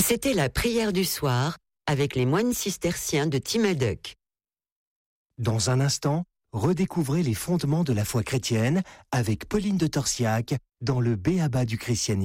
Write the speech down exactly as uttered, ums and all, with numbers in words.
C'était la prière du soir avec les moines cisterciens de Timaduc. Dans un instant, redécouvrez les fondements de la foi chrétienne avec Pauline de Torsiac dans le B A B A du christianisme.